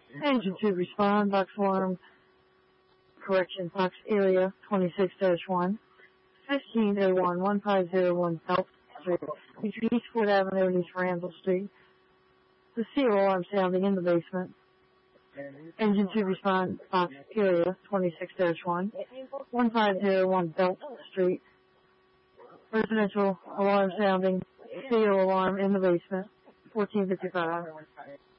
Engine 2 respond, box alarm, correction, box area 26-1, 1501, 1501 South Street, between East Fort Avenue and East Randall Street. The CO alarm sounding in the basement. Engine 2 respond, box area 26-1, 1501 Belt Street. Residential alarm sounding, CO alarm in the basement, 1455.